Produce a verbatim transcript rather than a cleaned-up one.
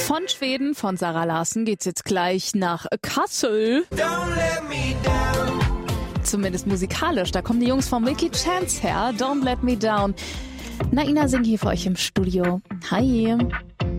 Von Schweden, von Sarah Larsson, geht's jetzt gleich nach Kassel. Zumindest musikalisch. Da kommen die Jungs von Milky Chance her. Don't Let Me Down. Naina singt hier für euch im Studio. Hi.